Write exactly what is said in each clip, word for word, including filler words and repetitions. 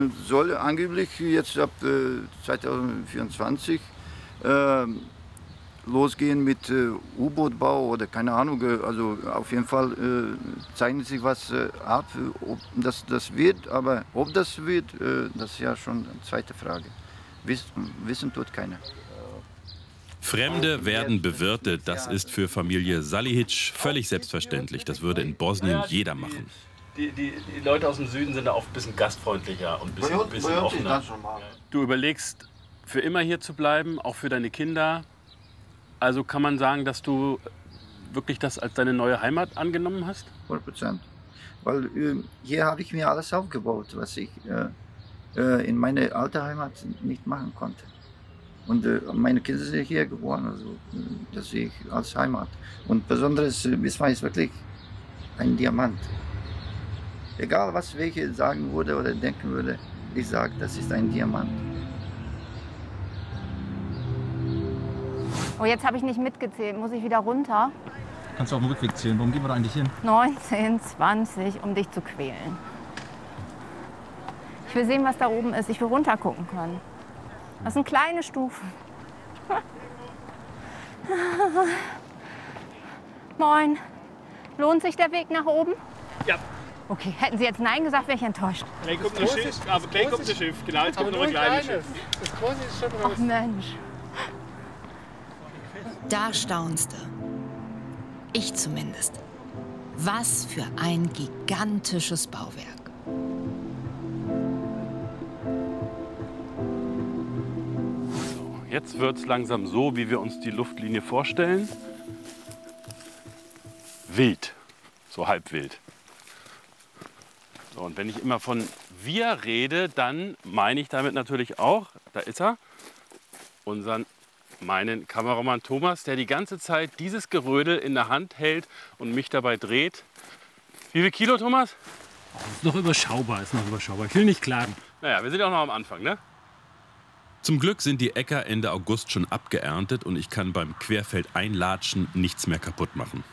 Soll angeblich jetzt ab äh, zweitausendvierundzwanzig äh, losgehen mit äh, U-Boot-Bau oder keine Ahnung. Äh, also auf jeden Fall äh, zeichnet sich was äh, ab, ob das, das wird. Aber ob das wird, äh, das ist ja schon eine zweite Frage. Wiss, wissen tut keiner. Fremde werden bewirtet. Das ist für Familie Salihic völlig selbstverständlich. Das würde in Bosnien jeder machen. Die, die, die Leute aus dem Süden sind da oft ein bisschen gastfreundlicher und ein bisschen, bisschen offener. Du überlegst, für immer hier zu bleiben, auch für deine Kinder. Also kann man sagen, dass du wirklich das als deine neue Heimat angenommen hast? hundert Prozent. Weil äh, hier habe ich mir alles aufgebaut, was ich äh, äh, in meiner alten Heimat nicht machen konnte. Und äh, meine Kinder sind hier geboren, also äh, das sehe ich als Heimat. Und besonders äh, Wismar ist wirklich ein Diamant. Egal, was welche sagen würde oder denken würde, ich sage, das ist ein Diamant. Oh, jetzt habe ich nicht mitgezählt. Muss ich wieder runter? Kannst du auf dem Rückweg zählen. Warum gehen wir da eigentlich hin? neunzehn, zwanzig, um dich zu quälen. Ich will sehen, was da oben ist. Ich will runter gucken können. Das sind kleine Stufen. Moin. Lohnt sich der Weg nach oben? Ja. Okay, hätten Sie jetzt Nein gesagt, wäre ich enttäuscht. Gleich kommt ein Schiff, aber gleich kommt ein Schiff. Genau, jetzt kommt noch ein kleines Schiff. Das große ist schon Ach Mensch. Da staunst du. Ich zumindest. Was für ein gigantisches Bauwerk. Jetzt wird es langsam so, wie wir uns die Luftlinie vorstellen. Wild, so halb wild. So, und wenn ich immer von wir rede, dann meine ich damit natürlich auch, da ist er, unseren, meinen Kameramann Thomas, der die ganze Zeit dieses Gerödel in der Hand hält und mich dabei dreht. Wie viel Kilo, Thomas? Oh, ist noch überschaubar, ist noch überschaubar. Ich will nicht klagen. Naja, wir sind auch noch am Anfang, ne? Zum Glück sind die Äcker Ende August schon abgeerntet und ich kann beim Querfeld einlatschen nichts mehr kaputt machen.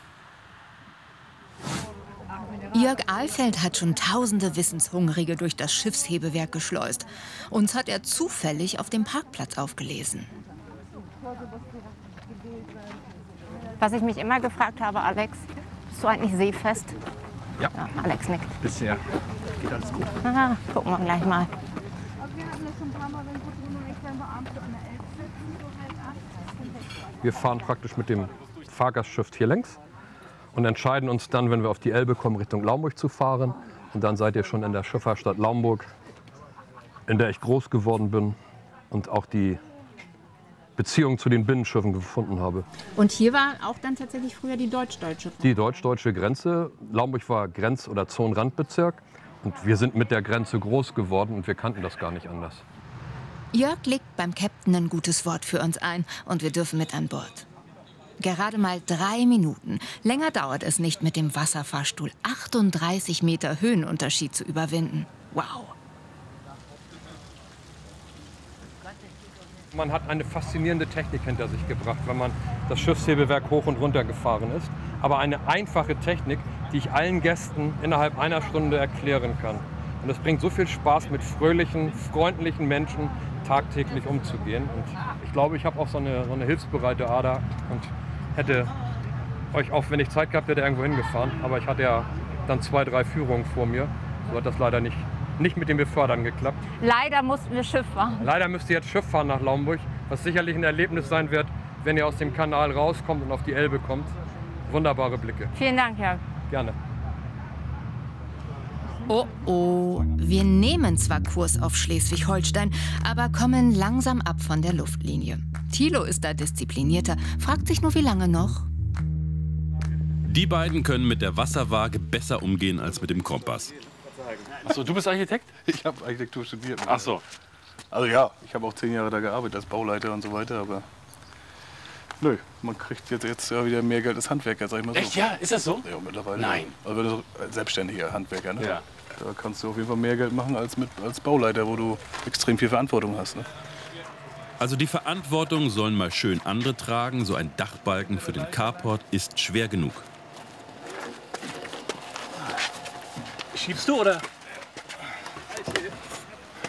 Jörg Ahlfeld hat schon tausende Wissenshungrige durch das Schiffshebewerk geschleust. Uns hat er zufällig auf dem Parkplatz aufgelesen. Was ich mich immer gefragt habe, Alex, bist du eigentlich seefest? Ja. Ja, Alex nickt. Bisher geht alles gut. Aha, gucken wir gleich mal. Wir fahren praktisch mit dem Fahrgastschiff hier längs und entscheiden uns dann, wenn wir auf die Elbe kommen, Richtung Laumburg zu fahren. Und dann seid ihr schon in der Schifffahrtsstadt Laumburg, in der ich groß geworden bin und auch die Beziehung zu den Binnenschiffen gefunden habe. Und hier war auch dann tatsächlich früher die deutsch-deutsche? Die deutsch-deutsche Grenze. Laumburg war Grenz- oder Zonenrandbezirk. Und wir sind mit der Grenze groß geworden und wir kannten das gar nicht anders. Jörg legt beim Captain ein gutes Wort für uns ein und wir dürfen mit an Bord. Gerade mal drei Minuten. Länger dauert es nicht, mit dem Wasserfahrstuhl achtunddreißig Meter Höhenunterschied zu überwinden. Wow! Man hat eine faszinierende Technik hinter sich gebracht, wenn man das Schiffshebewerk hoch und runter gefahren ist. Aber eine einfache Technik, die ich allen Gästen innerhalb einer Stunde erklären kann. Und es bringt so viel Spaß, mit fröhlichen, freundlichen Menschen tagtäglich umzugehen. Und ich glaube, ich habe auch so eine, so eine hilfsbereite Ader und hätte euch auch, wenn ich Zeit gehabt hätte, irgendwo hingefahren. Aber ich hatte ja dann zwei, drei Führungen vor mir. So hat das leider nicht, nicht mit dem Befördern geklappt. Leider mussten wir Schiff fahren. Leider müsst ihr jetzt Schiff fahren nach Laumburg, was sicherlich ein Erlebnis sein wird, wenn ihr aus dem Kanal rauskommt und auf die Elbe kommt. Wunderbare Blicke. Vielen Dank, Jörg. Gerne. Oh oh, wir nehmen zwar Kurs auf Schleswig-Holstein, aber kommen langsam ab von der Luftlinie. Thilo ist da disziplinierter, fragt sich nur, wie lange noch. Die beiden können mit der Wasserwaage besser umgehen als mit dem Kompass. Achso, du bist Architekt? Ich habe Architektur studiert. Ach so. Also ja, ich habe auch zehn Jahre da gearbeitet als Bauleiter und so weiter, aber nö, man kriegt jetzt, jetzt ja wieder mehr Geld als Handwerker, sag ich mal so. Echt, ja? Ist das so? Ja, mittlerweile. Nein. Also wenn du so selbstständiger Handwerker, ne? Ja. Da kannst du auf jeden Fall mehr Geld machen als mit, als Bauleiter, wo du extrem viel Verantwortung hast. Ne? Also die Verantwortung sollen mal schön andere tragen. So ein Dachbalken für den Carport ist schwer genug. Schiebst du oder?